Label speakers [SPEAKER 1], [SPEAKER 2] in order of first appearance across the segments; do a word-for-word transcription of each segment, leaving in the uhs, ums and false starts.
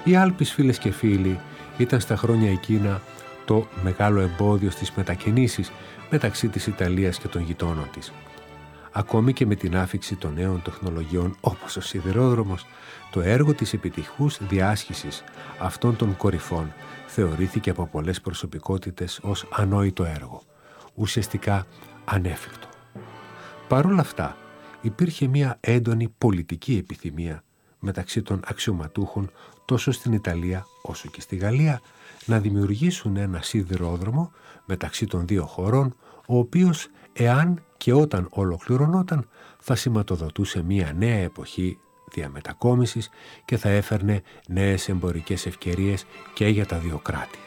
[SPEAKER 1] Οι Άλπεις, φίλες και φίλοι, ήταν στα χρόνια εκείνα το μεγάλο εμπόδιο στις μετακινήσεις μεταξύ της Ιταλίας και των γειτόνων της. Ακόμη και με την άφιξη των νέων τεχνολογιών όπως ο σιδηρόδρομος, το έργο της επιτυχούς διάσχησης αυτών των κορυφών θεωρήθηκε από πολλές προσωπικότητες ως ανόητο έργο, ουσιαστικά ανέφικτο. Παρ' όλα αυτά, υπήρχε μια έντονη πολιτική επιθυμία μεταξύ των αξιωματούχων τόσο στην Ιταλία όσο και στη Γαλλία να δημιουργήσουν ένα σιδηρόδρομο μεταξύ των δύο χωρών, ο οποίος, εάν και όταν ολοκληρωνόταν, θα σηματοδοτούσε μια νέα εποχή διαμετακόμισης και θα έφερνε νέες εμπορικές ευκαιρίες και για τα δύο κράτη.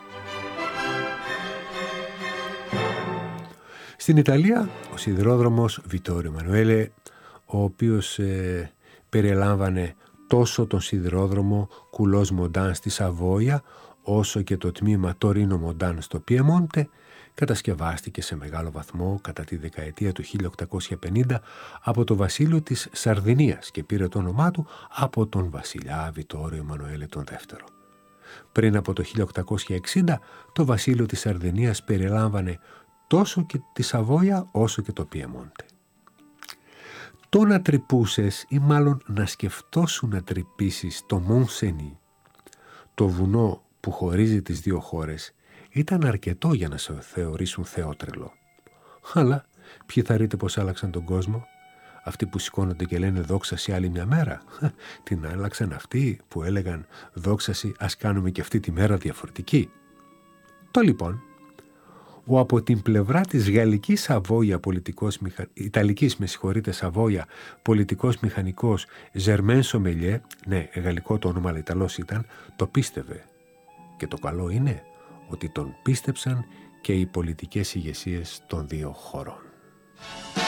[SPEAKER 1] Στην Ιταλία, ο σιδηρόδρομος Βιτόριο Εμμανουέλε, ο οποίος ε, περιελάμβανε τόσο τον σιδηρόδρομο Κουλός Μοντάν στη Σαβόια, όσο και το τμήμα Τωρίνο Μοντάν στο Πιεμόντε, κατασκευάστηκε σε μεγάλο βαθμό κατά τη δεκαετία του χίλια οκτακόσια πενήντα από το βασίλειο της Σαρδινίας και πήρε το όνομά του από τον βασιλιά Βιτόριο Εμμανουέλε τον δεύτερο. Πριν από το χίλια οκτακόσια εξήντα, το βασίλειο της Σαρδινίας περιλάμβανε τόσο και τη Σαβόια όσο και το Πιεμόντε. Το να τρυπούσες ή μάλλον να σκεφτόσουν να τρυπήσεις το Μονσενί, το βουνό που χωρίζει τις δύο χώρες, ήταν αρκετό για να σε θεωρήσουν θεότρελο. Αλλά ποιοι θα ρείτε πως άλλαξαν τον κόσμο? Αυτοί που σηκώνονται και λένε δόξαση άλλη μια μέρα? Την άλλαξαν αυτοί που έλεγαν δόξαση, ας κάνουμε και αυτή τη μέρα διαφορετική. Το λοιπόν, ο από την πλευρά της γαλλικής Σαβόια πολιτικός μηχα... Ιταλικής με συγχωρείτε Σαβόια πολιτικός μηχανικός Ζερμέν Σομελιέ, ναι, γαλλικό το όνομα αλλά Ιταλός ήταν, το πίστευε. Και το καλό είναι ότι τον πίστεψαν και οι πολιτικές ηγεσίες των δύο χωρών.